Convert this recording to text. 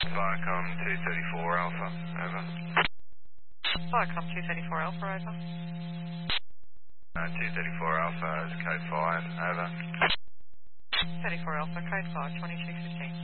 Viacom 234 Alpha, over. Viacom 234 Alpha, over. 234 Alpha is code 5, over. 34 Alpha, code 5, 2215.